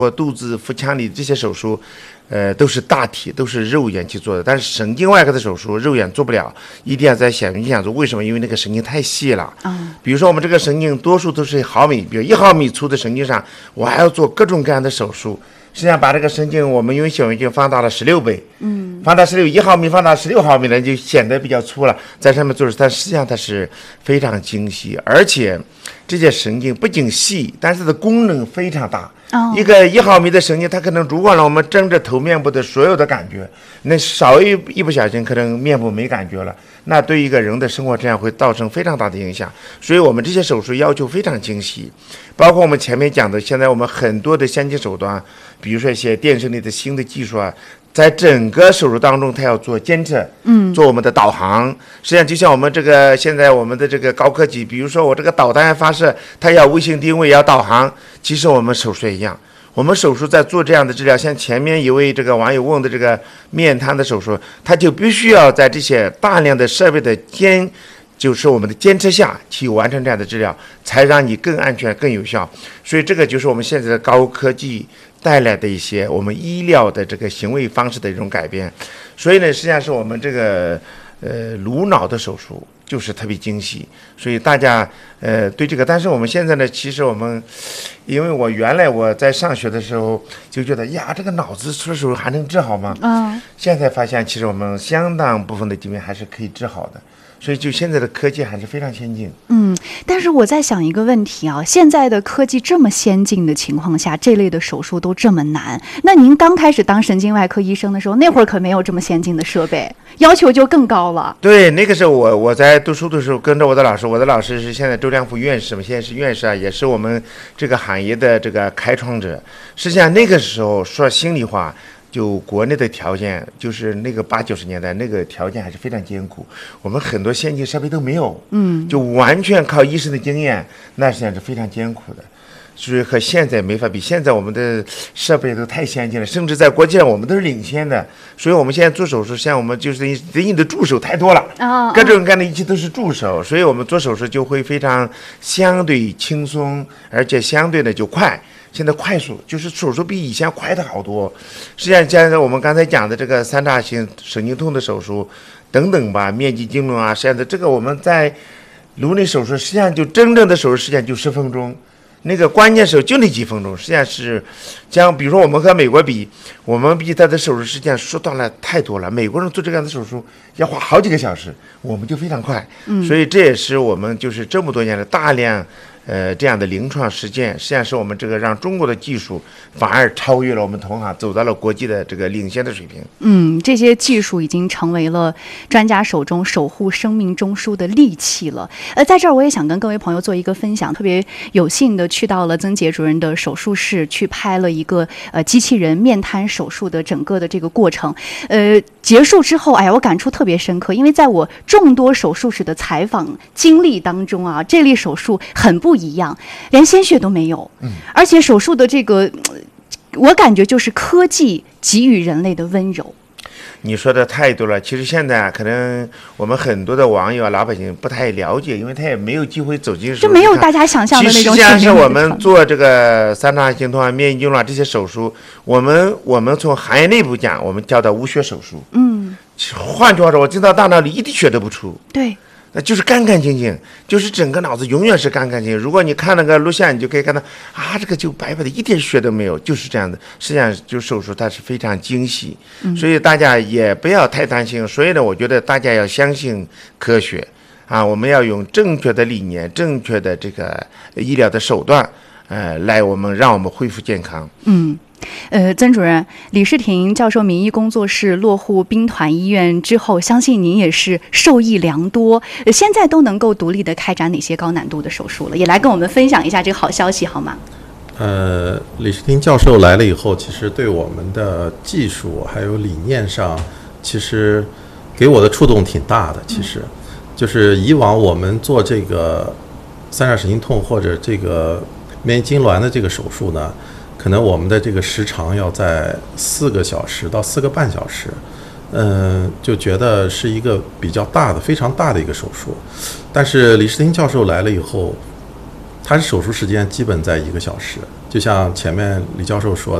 或肚子、腹腔里这些手术，都是大体都是肉眼去做的，但是神经外科的手术肉眼做不了，一定要在显微镜下做。为什么？因为那个神经太细了。比如说我们这个神经多数都是毫米，比如1毫米粗的神经上，我还要做各种各样的手术。实际上把这个神经我们用显微镜放大了16倍，放大1毫米放大16毫米呢，就显得比较粗了，在上面做，但实际上它是非常精细，而且这些神经不仅细，但是它的功能非常大。一个1毫米的神经，它可能主管了我们整个头面部的所有的感觉，那稍一不小心，可能面部没感觉了，那对一个人的生活质量会造成非常大的影响。所以我们这些手术要求非常精细，包括我们前面讲的，现在我们很多的先进手段，比如说一些电生理的新的技术啊，在整个手术当中，它要做监测，做我们的导航。实际上，就像我们这个现在我们的这个高科技，比如说我这个导弹发射，它要卫星定位，要导航。其实我们手术也一样，我们手术在做这样的治疗，像前面一位这个网友问的这个面瘫的手术，它就必须要在这些大量的设备的就是我们的监测下去完成这样的治疗，才让你更安全、更有效。所以这个就是我们现在的高科技带来的一些我们医疗的这个行为方式的一种改变。所以呢，实际上是我们这个颅脑的手术就是特别精细，所以大家对这个，但是我们现在呢，其实我们因为我原来我在上学的时候就觉得呀，这个脑子出手术还能治好吗？现在发现其实我们相当部分的疾病还是可以治好的。所以就现在的科技还是非常先进。 但是我在想一个问题啊，现在的科技这么先进的情况下，这类的手术都这么难，那您刚开始当神经外科医生的时候，那会儿可没有这么先进的设备，要求就更高了。 对，那个时候我在读书的时候跟着我的老师，我的老师是现在周良福院士嘛，现在是院士啊，也是我们这个行业的这个开创者。实际上那个时候说心里话，就国内的条件，就是那个80、90年代那个条件还是非常艰苦，我们很多先进设备都没有，就完全靠医生的经验，那实际上是非常艰苦的。所以和现在没法比，现在我们的设备都太先进了，甚至在国际上我们都是领先的。所以我们现在做手术，像我们就是你的助手太多了，各种各样的仪器都是助手，所以我们做手术就会非常相对轻松，而且相对的就快。现在快速，就是手术比以前快的好多。实际上，像我们刚才讲的这个3叉型神经痛的手术等等吧，面肌经纶啊，实际上的这个我们在颅内手术，实际上就真正的手术时间就10分钟，那个关键时候就那几分钟。实际上是像比如说我们和美国比，我们比它的手术时间缩短了太多了。美国人做这样的手术要花好几个小时，我们就非常快。所以这也是我们就是这么多年的大量这样的临床实践，实际上是我们这个让中国的技术反而超越了我们同行，走到了国际的这个领先的水平。 这些技术已经成为了专家手中守护生命中枢的利器了。在这儿我也想跟各位朋友做一个分享，特别有幸的去到了曾杰主任的手术室，去拍了一个机器人面瘫手术的整个的这个过程。结束之后，我感触特别深刻，因为在我众多手术室的采访经历当中啊，这类手术很不一样，连鲜血都没有，而且手术的这个，我感觉就是科技给予人类的温柔。 你说的太多了，其实现在可能我们很多的网友啊、老百姓不太了解，因为他也没有机会走进手术， 就没有大家想象的那种。 实际上是我们做这个3叉型痛啊、面肌纶啊这些手术，我们从行业内部讲，我们叫做无血手术。换句话说，我进到大脑里一滴血都不出。 对。 那就是干干净净，就是整个脑子永远是干干净净。如果你看那个录像，你就可以看到这个就白白的，一点血都没有，就是这样的。实际上，就手术它是非常精细，所以大家也不要太担心。所以呢，我觉得大家要相信科学啊，我们要用正确的理念、正确的这个医疗的手段，来让我们恢复健康。 曾主任，李世廷教授名医工作室落户兵团医院之后，相信您也是受益良多。现在都能够独立的开展哪些高难度的手术了？也来跟我们分享一下这个好消息好吗？ 李世廷教授来了以后，其实对我们的技术还有理念上，其实给我的触动挺大的。其实就是以往我们做这个3叉神经痛或者这个面睑纶的这个手术呢，可能我们的这个时长要在4个小时到4个半小时，就觉得是一个比较大的、非常大的一个手术。但是李世廷教授来了以后， 它是手术时间基本在1个小时，就像前面李教授说